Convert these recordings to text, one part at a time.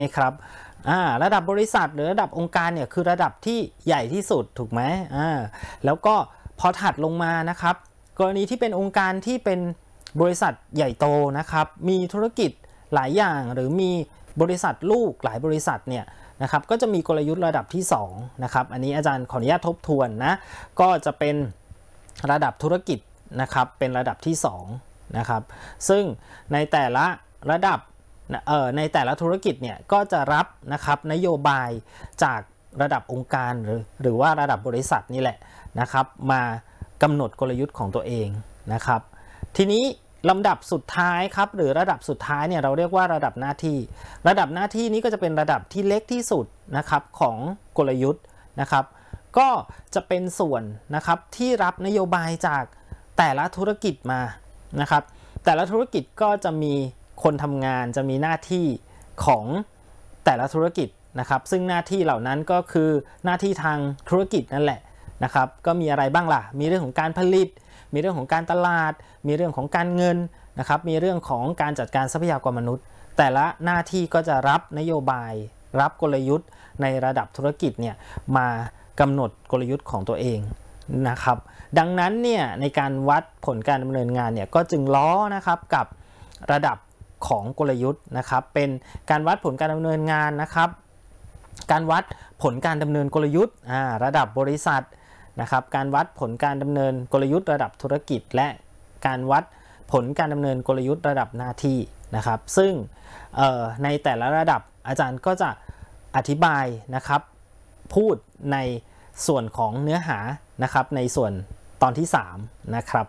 ครับระดับบริษัทหรือระดับองค์การเนี่ยคือระดับที่ใหญ่ที่สุดถูกไหมแล้วก็พอถัดลงมานะครับกรณีที่เป็นองค์การที่เป็นบริษัทใหญ่โตนะครับมีธุรกิจหลายอย่างหรือมีบริษัทลูกหลายบริษัทเนี่ยนะครับก็จะมีกลยุทธ์ระดับที่2นะครับอันนี้อาจารย์ขออนุญาตทบทวนนะก็จะเป็นระดับธุรกิจนะครับเป็นระดับที่2นะครับซึ่งในแต่ละระดับในแต่ละธุรกิจเนี่ยก็จะรับนะครับนโยบายจากระดับองค์การหรือว่าระดับบริษัทนี่แหละนะครับมากำหนดกลยุทธ์ของตัวเองนะครับทีนี้ลำดับสุดท้ายครับหรือระดับสุดท้ายเนี่ยเราเรียกว่าระดับหน้าที่ระดับหน้าที่นี้ก็จะเป็นระดับที่เล็กที่สุดนะครับของกลยุทธ์นะครับก็จะเป็นส่วนนะครับที่รับนโยบายจากแต่ละธุรกิจมานะครับแต่ละธุรกิจก็จะมีคนทำงานจะมีหน้าที่ของแต่ละธุรกิจนะครับซึ่งหน้าที่เหล่านั้นก็คือหน้าที่ทางธุรกิจนั่นแหละนะครับก็มีอะไรบ้างล่ะมีเรื่องของการผลิตมีเรื่องของการตลาดมีเรื่องของการเงินนะครับมีเรื่องของการจัดการทรัพยากรมนุษย์แต่ละหน้าที่ก็จะรับนโยบายรับกลยุทธ์ในระดับธุรกิจเนี่ยมากำหนดกลยุทธ์ของตัวเองนะครับดังนั้นเนี่ยในการวัดผลการดำเนินงานเนี่ยก็จึงล้อนะครับกับระดับของกลยุทธ์นะครับเป็นการวัดผลการดำเนินงานนะครับการวัดผลการดำเนินกลยุทธ์ระดับบริษัทนะครับการวัดผลการดำเนินกลยุทธ์ระดับธุรกิจและการวัดผลการดำเนินกลยุทธ์ระดับหน้าที่นะครับซึ่งในแต่ละระดับอาจารย์ก็จะอธิบายนะครับพูดในส่วนของเนื้อหานะครับในส่วนตอนที่3นะครับ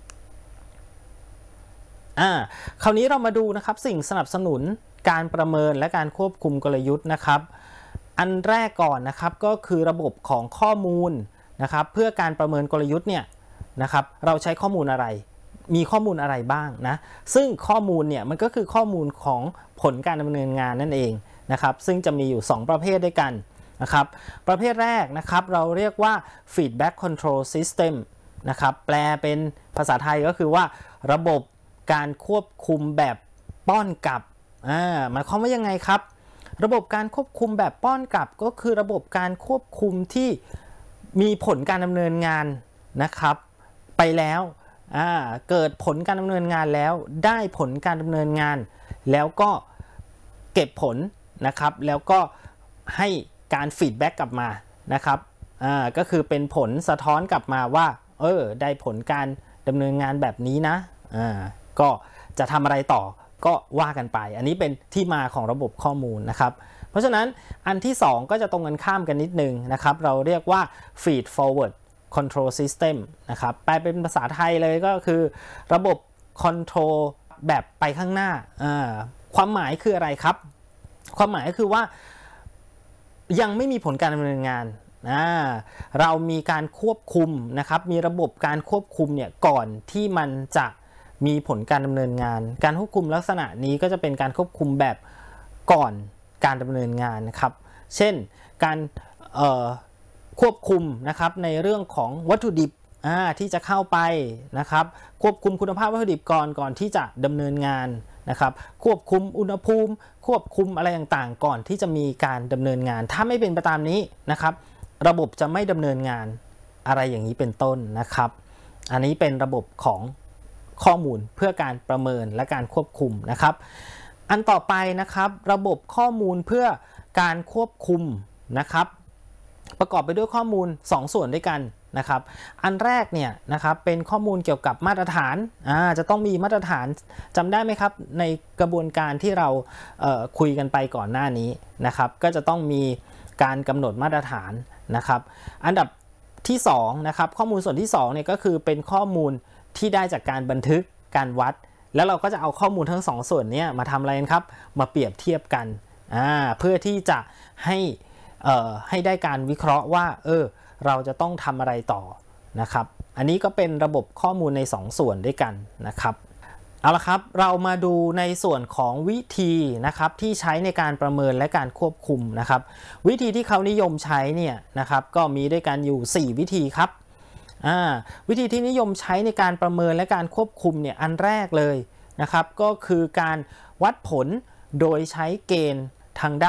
คราวนี้เรามาดูนะครับสิ่งสนับสนุนการประเมินและการควบคุมกลยุทธ์นะครับอันแรกก่อนนะครับก็คือระบบของข้อมูลนะครับเพื่อการประเมินกลยุทธ์เนี่ยนะครับเราใช้ข้อมูลอะไรมีข้อมูลอะไรบ้างนะซึ่งข้อมูลเนี่ยมันก็คือข้อมูลของผลการดำเนินงานนั่นเองนะครับซึ่งจะมีอยู่2ประเภทด้วยกันนะครับประเภทแรกนะครับเราเรียกว่า feedback control system นะครับแปลเป็นภาษาไทยก็คือว่าระบบการควบคุมแบบป้อนกลับหมายความว่ายังไงครับระบบการควบคุมแบบป้อนกลับก็คือระบบการควบคุมที่มีผลการดำเนินงานนะครับไปแล้วเกิดผลการดำเนินงานแล้วได้ผลการดำเนินงานแล้วก็เก็บผลนะครับแล้วก็ให้การฟีดแบ็กกลับมานะครับก็คือเป็นผลสะท้อนกลับมาว่าได้ผลการดำเนินงานแบบนี้นะก็จะทำอะไรต่อก็ว่ากันไปอันนี้เป็นที่มาของระบบข้อมูลนะครับเพราะฉะนั้นอันที่2ก็จะตรงกันข้ามกันนิดนึงนะครับเราเรียกว่า feed forward control system นะครับแปลเป็นภาษาไทยเลยก็คือระบบ control แบบไปข้างหน้าความหมายคืออะไรครับความหมายก็คือว่ายังไม่มีผลการดำเนินงานเรามีการควบคุมนะครับมีระบบการควบคุมเนี่ยก่อนที่มันจะมีผลการดำเนินงานการควบคุมลักษณะนี้ก็จะเป็นการควบคุมแบบก่อนการดำเนินงานนะครับเช่นการควบคุมนะครับในเรื่องของวัตถุดิบที่จะเข้าไปนะครับควบคุมคุณภาพวัตถุดิบก่อนที่จะดำเนินงานนะครับควบคุมอุณหภูมิควบคุมอะไรต่างๆก่อนที่จะมีการดำเนินงานถ้าไม่เป็นไปตามนี้นะครับระบบจะไม่ดำเนินงานอะไรอย่างนี้เป็นต้นนะครับอันนี้เป็นระบบของข้อมูลเพื่อการประเมินและการควบคุมนะครับอันต่อไปนะครับระบบข้อมูลเพื่อการควบคุมนะครับประกอบไปด้วยข้อมูล2ส่วนด้วยกันนะครับอันแรกเนี่ยนะครับเป็นข้อมูลเกี่ยวกับมาตรฐานจะต้องมีมาตรฐานจำได้ไหมครับในกระบวนการที่เราคุยกันไปก่อนหน้านี้นะครับก็จะต้องมีการกำหนดมาตรฐานนะครับอันดับที่2นะครับข้อมูลส่วนที่2เนี่ยก็คือเป็นข้อมูลที่ได้จากการบันทึกการวัดแล้วเราก็จะเอาข้อมูลทั้ง2ส่วนนี้มาทำอะไรกันครับมาเปรียบเทียบกันเพื่อที่จะให้ได้การวิเคราะห์ว่าเราจะต้องทำอะไรต่อนะครับอันนี้ก็เป็นระบบข้อมูลใน2ส่วนด้วยกันนะครับเอาละครับเรามาดูในส่วนของวิธีนะครับที่ใช้ในการประเมินและการควบคุมนะครับวิธีที่เขานิยมใช้เนี่ยนะครับก็มีด้วยกันอยู่4วิธีครับวิธีที่นิยมใช้ในการประเมินและการควบคุมเนี่ยอันแรกเลยนะครับก็คือการวัดผลโดยใช้เกณฑ์ทางด้าน